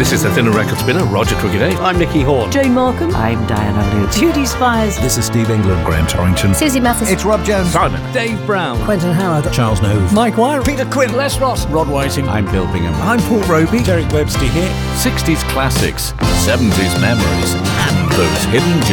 This is the Thinner Record Spinner, Roger Crooker. I'm Nicky Horn. Jane Markham. I'm Diana Lute. Judy Spires. This is Steve England. Graham Torrington. Susie Mathis. It's Rob Jones. Simon. Dave Brown. Quentin Howard. Charles Nove. Mike Wire. Peter Quinn. Les Ross. Rod Whiting. I'm Bill Bingham. I'm Paul Roby. Derek Webster here. 60s classics, 70s memories, and those hidden gems.